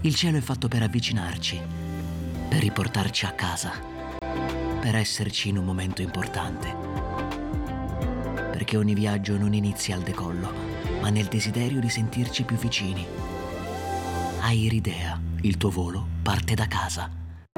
Il cielo è fatto per avvicinarci, per riportarci a casa, per esserci in un momento importante. Perché ogni viaggio non inizia al decollo, ma nel desiderio di sentirci più vicini. Airidea, il tuo volo parte da casa.